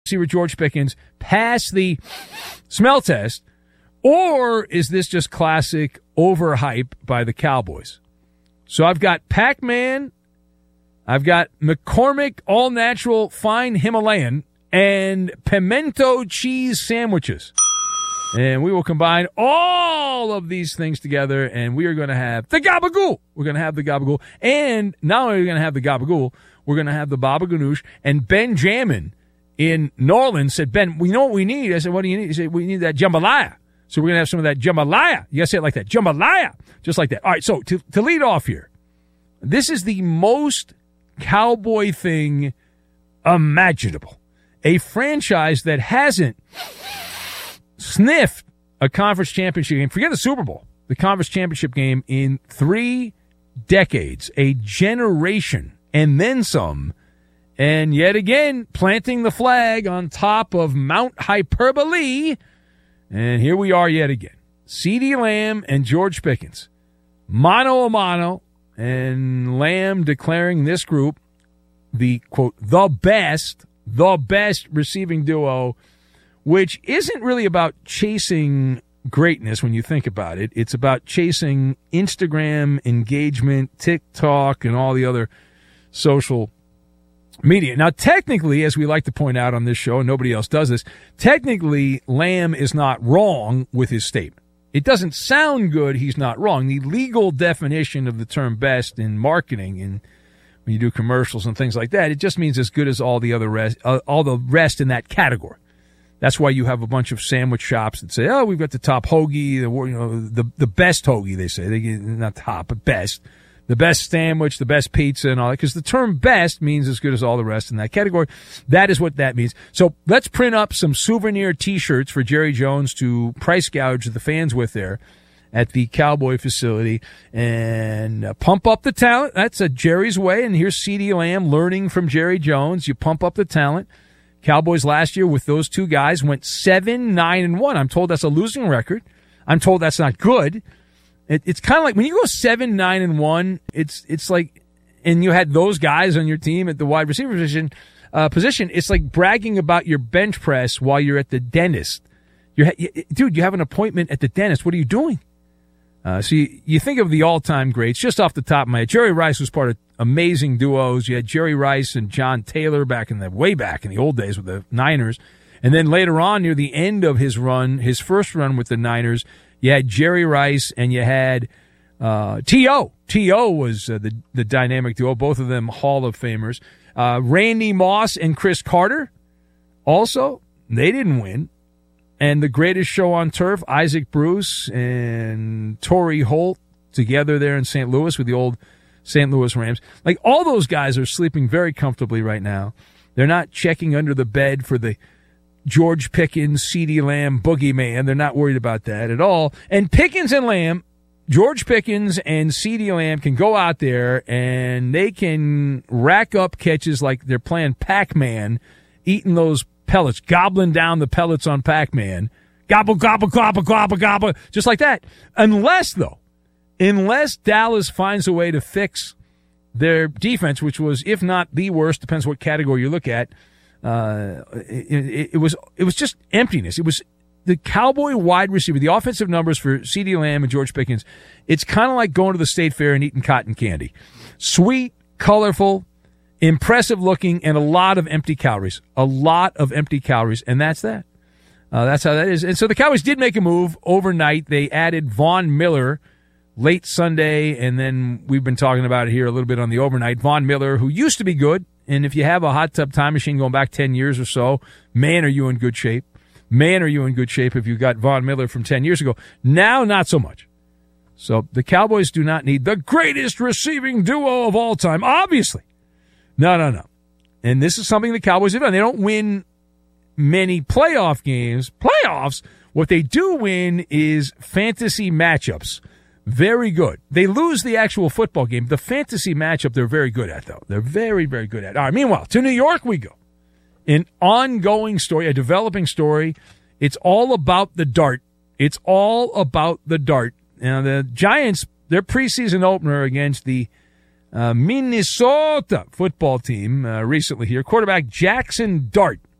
receiver George Pickens pass the smell test, or is this just classic overhype by the Cowboys? So I've got Pac-Man, I've got McCormick all-natural fine Himalayan, and pimento cheese sandwiches. And we will combine all of these things together, and we are going to have the gabagool. We're going to have the gabagool. And not only are we going to have the gabagool, we're going to have the baba ganoush. And Ben Jamin in New Orleans said, Ben, we know what we need. I said, what do you need? He said, we need that jambalaya. So we're going to have some of that jambalaya. You got to say it like that. Jambalaya. Just like that. All right, so to lead off here, this is the most Cowboy thing imaginable. A franchise that hasn't sniffed a conference championship game. Forget the Super Bowl. The conference championship game in 3 decades. A generation and then some. And yet again, planting the flag on top of Mount Hyperbole. And here we are yet again. CeeDee Lamb and George Pickens. Mano a mano. And Lamb declaring this group the, quote, the best receiving duo, which isn't really about chasing greatness when you think about it. It's about chasing Instagram engagement, TikTok, and all the other social media. Now, technically, as we like to point out on this show, and nobody else does this, technically, Lamb is not wrong with his statement. It doesn't sound good, he's not wrong. The legal definition of the term best in marketing and when you do commercials and things like that, it just means as good as all the rest in that category. That's why you have a bunch of sandwich shops that say, "Oh, we've got the top hoagie, the best hoagie." They say not top, but best, the best sandwich, the best pizza, and all that. Because the term "best" means as good as all the rest in that category. That is what that means. So let's print up some souvenir T-shirts for Jerry Jones to price gouge the fans with there at the Cowboy facility and pump up the talent. That's Jerry's way. And here's CeeDee Lamb learning from Jerry Jones. You pump up the talent. Cowboys last year with those two guys went 7-9-1. I'm told that's a losing record. I'm told that's not good. It's kind of like when you go 7-9-1, it's like, and you had those guys on your team at the wide receiver position, it's like bragging about your bench press while you're at the dentist. Dude, you have an appointment at the dentist. What are you doing? So you think of the all-time greats, just off the top of my head. Jerry Rice was part of amazing duos. You had Jerry Rice and John Taylor way back in the old days with the Niners. And then later on, near the end of his run, his first run with the Niners, you had Jerry Rice and you had T.O. T.O. was the dynamic duo, both of them Hall of Famers. Randy Moss and Chris Carter, also, they didn't win. And the greatest show on turf, Isaac Bruce and Torrey Holt together there in St. Louis with the old St. Louis Rams. Like, all those guys are sleeping very comfortably right now. They're not checking under the bed for the George Pickens, CeeDee Lamb boogeyman. They're not worried about that at all. And Pickens and Lamb, George Pickens and CeeDee Lamb can go out there and they can rack up catches like they're playing Pac-Man, eating those pellets, gobbling down the pellets on Pac-Man. Gobble, gobble, gobble, gobble, gobble, just like that. Unless Dallas finds a way to fix their defense, which was, if not the worst, depends what category you look at, it was just emptiness. It was the Cowboy wide receiver, the offensive numbers for CeeDee Lamb and George Pickens. It's kind of like going to the State Fair and eating cotton candy. Sweet, colorful, impressive looking, and a lot of empty calories. And that's that. That's how that is. And so the Cowboys did make a move overnight. They added Von Miller late Sunday, and then we've been talking about it here a little bit on the overnight. Von Miller, who used to be good, and if you have a hot tub time machine going back 10 years or so, man, are you in good shape. Man, are you in good shape if you got Von Miller from 10 years ago. Now, not so much. So the Cowboys do not need the greatest receiving duo of all time, obviously. No. And this is something the Cowboys have done. They don't win many playoff games. Playoffs, what they do win is fantasy matchups. Very good. They lose the actual football game. The fantasy matchup, they're very good at, though. They're very, very good at. All right, meanwhile, to New York we go. An ongoing story, a developing story. It's all about the dart. Now, the Giants, their preseason opener against the Minnesota football team recently here, quarterback Jackson Dart